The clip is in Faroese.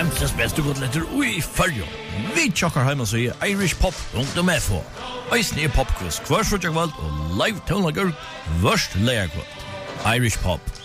Heimsens beste godletter ui fyrjo. Vi tjokkar heima så i Irish Pop rundt om FH. Eisne popquiz, kvar frutjagvald og live tonlager, vørst leierkvald. Irish Pop.